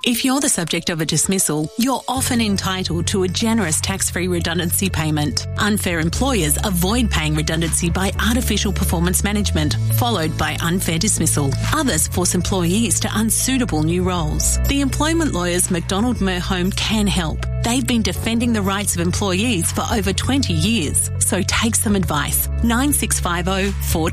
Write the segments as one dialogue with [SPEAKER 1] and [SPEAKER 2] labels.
[SPEAKER 1] If you're the subject of a dismissal, you're often entitled to a generous tax-free redundancy payment. Unfair employers avoid paying redundancy by artificial performance management, followed by unfair dismissal. Others force employees to unsuitable new roles. The employment lawyers McDonald Merhome can help. They've been defending the rights of employees for over 20 years. So take some advice. 9650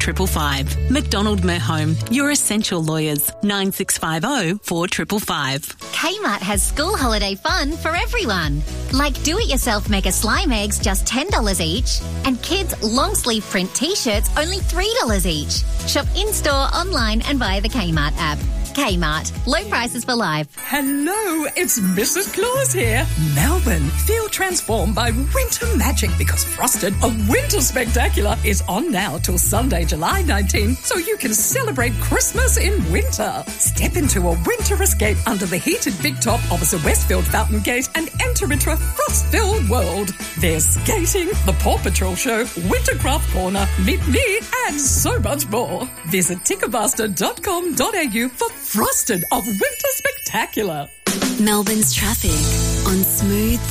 [SPEAKER 1] 4555. McDonald Merhome, your essential lawyers. 9650 4555.
[SPEAKER 2] Kmart has school holiday fun for everyone. Like do-it-yourself mega slime eggs, just $10 each. And kids' long-sleeve print T-shirts, only $3 each. Shop in-store, online and via the Kmart app. Kmart. Low prices for life.
[SPEAKER 3] Hello, it's Mrs. Claus here. Melbourne, feel transformed by winter magic because Frosted, a winter spectacular, is on now till Sunday, July 19, so you can celebrate Christmas in winter. Step into a winter escape under the heated big top opposite Westfield Fountain Gate and enter into a frost-filled world. There's skating, the Paw Patrol show, Wintercraft Corner, Meet Me, and so much more. Visit ticketmaster.com.au for Frosted of Winter Spectacular.
[SPEAKER 4] Melbourne's traffic on Smooth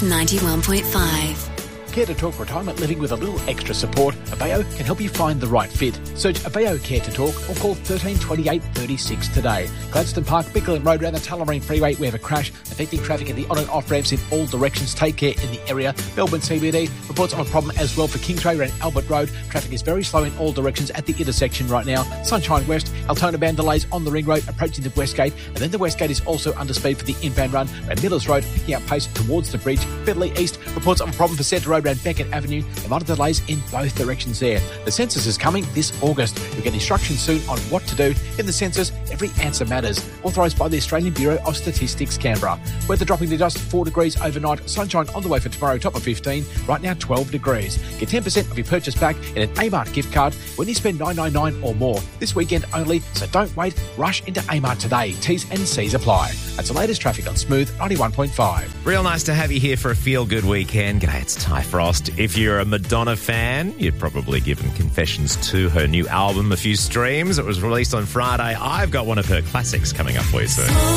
[SPEAKER 4] 91.5.
[SPEAKER 5] Care to Talk Retirement Living with a little extra support? Abeo can help you find the right fit. Search Abeo Care to Talk or call 13 28 36 today. Gladstone Park, Bickleton Road around the Tullamarine Freeway, we have a crash affecting traffic in the on and off ramps in all directions. Take care in the area. Melbourne CBD reports of a problem as well for Kingsway around Albert Road. Traffic is very slow in all directions at the intersection right now. Sunshine West, Altona Band delays on the Ring Road approaching the Westgate, and then the Westgate is also under speed for the inbound run around Millers Road, picking up pace towards the bridge. Bedley East reports of a problem for Centre Road around Beckett Avenue. A lot of delays in both directions there. The census is coming this August. You'll get instructions soon on what to do. In the census, every answer matters. Authorised by the Australian Bureau of Statistics, Canberra. Weather dropping to just 4 degrees overnight. Sunshine on the way for tomorrow, top of 15. Right now, 12 degrees. Get 10% of your purchase back in an Amart gift card when you spend $9.99 or more. This weekend only, so don't wait. Rush into Amart today. T's and C's apply. That's the latest traffic on Smooth 91.5.
[SPEAKER 6] Real nice to have you here for a feel-good weekend. G'day, it's Ty Frost. If you're a Madonna fan, you'd probably given Confessions 2, her new album, a few streams. It was released on Friday. I've got one of her classics coming up for you soon.